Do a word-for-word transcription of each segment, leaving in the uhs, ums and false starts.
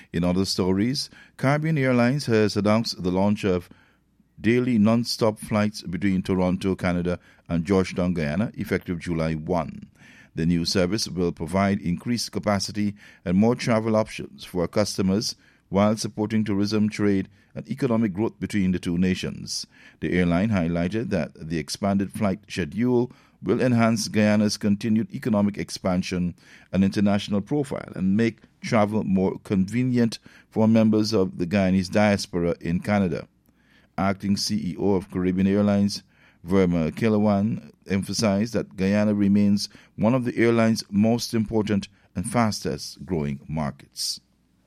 In other stories, Caribbean Airlines has announced the launch of daily non-stop flights between Toronto, Canada and Georgetown, Guyana, effective July first. The new service will provide increased capacity and more travel options for customers while supporting tourism, trade, and economic growth between the two nations. The airline highlighted that the expanded flight schedule will enhance Guyana's continued economic expansion and international profile and make travel more convenient for members of the Guyanese diaspora in Canada. Acting C E O of Caribbean Airlines, Verma Kilawan, emphasized that Guyana remains one of the airline's most important and fastest growing markets.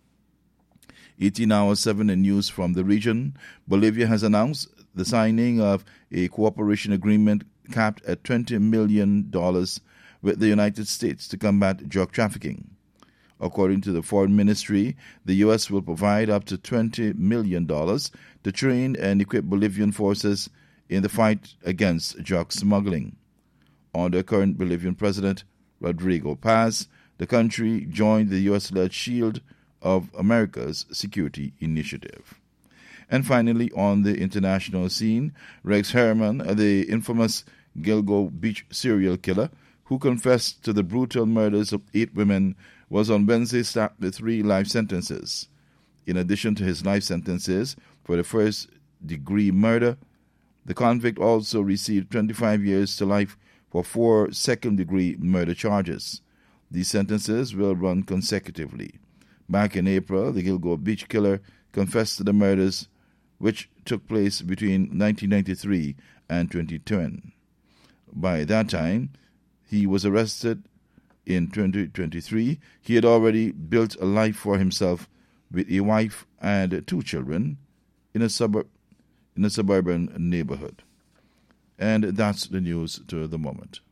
eighteen hours seven in news from the region. Bolivia has announced the signing of a cooperation agreement capped at twenty million dollars with the United States to combat drug trafficking. According to the Foreign Ministry, the U S will provide up to twenty million dollars to train and equip Bolivian forces in the fight against drug smuggling. Under current Bolivian President Rodrigo Paz, the country joined the U S-led Shield of America's security initiative. And finally, on the international scene, Rex Herman, the infamous Gilgo Beach serial killer who confessed to the brutal murders of eight women, was on Wednesday slapped with three life sentences. In addition to his life sentences for the first-degree murder, the convict also received twenty-five years to life for four second-degree murder charges. These sentences will run consecutively. Back in April, the Gilgo Beach killer confessed to the murders, which took place between nineteen ninety-three and twenty ten. By that time, he was arrested in twenty twenty-three. He had already built a life for himself with a wife and two children in a suburb, in a suburban neighborhood. And that's the news to the moment.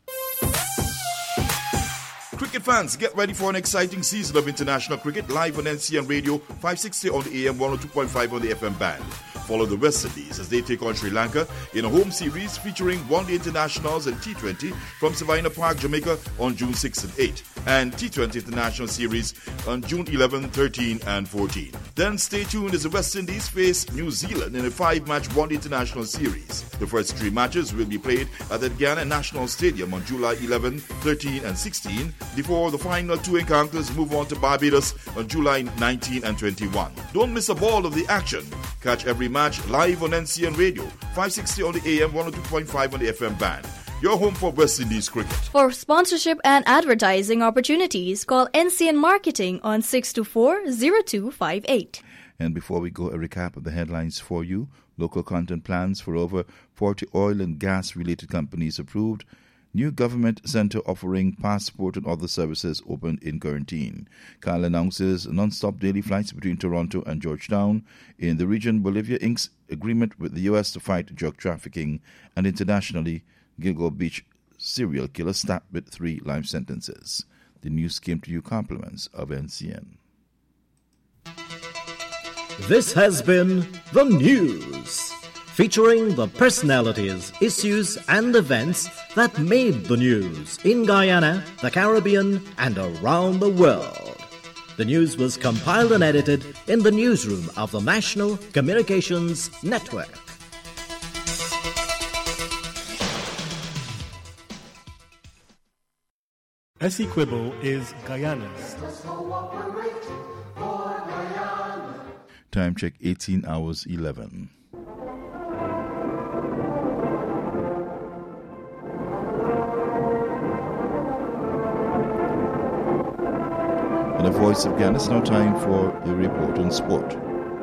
Cricket fans, get ready for an exciting season of international cricket live on N C N Radio, five sixty on the A M, one oh two point five on the F M band. Follow the West Indies as they take on Sri Lanka in a home series featuring one-day internationals and T twenty from Savannah Park, Jamaica on June sixth and eighth, and T twenty International Series on June eleventh, thirteenth and fourteenth. Then stay tuned as the West Indies face New Zealand in a five-match one-day international series. The first three matches will be played at the Guyana National Stadium on July eleventh, thirteenth and sixteenth, before the final two encounters move on to Barbados on July nineteenth and twenty-first. Don't miss a ball of the action. Catch every match live on N C N Radio, five sixty on the A M, one oh two point five on the F M band. Your home for West Indies cricket. For sponsorship and advertising opportunities, call N C N Marketing on six two four, zero two five eight. And before we go, a recap of the headlines for you. Local content plans for over forty oil and gas-related companies approved. New government center offering passport and other services opened in quarantine. C A L announces non-stop daily flights between Toronto and Georgetown. In the region, Bolivia inks agreement with the U S to fight drug trafficking. And internationally, Gilgo Beach serial killer stabbed with three life sentences. The news came to you compliments of N C N. This has been The News, featuring the personalities, issues, and events that made the news in Guyana, the Caribbean, and around the world. The news was compiled and edited in the newsroom of the National Communications Network. Essequibo is Guyana's. Time check eighteen hours eleven. And the Voice of Ghana, it's now time for the report on sport.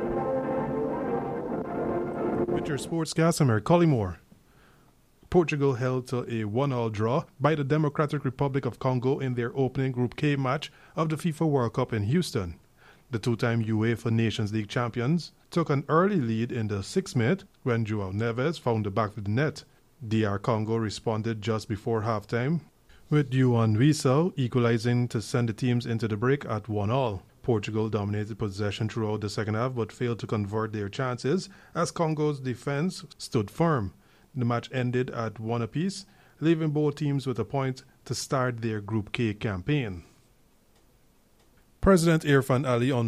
With your sportscast, I'm Eric Collymore. Portugal held to a one-all draw by the Democratic Republic of Congo in their opening Group K match of the FIFA World Cup in Houston. The two-time UEFA Nations League champions took an early lead in the sixth minute when João Neves found the back of the net. D R Congo responded just before halftime, with Yohan Wissa equalizing to send the teams into the break at one all. Portugal dominated possession throughout the second half but failed to convert their chances as Congo's defense stood firm. The match ended at one apiece, leaving both teams with a point to start their Group K campaign. President Irfan Ali on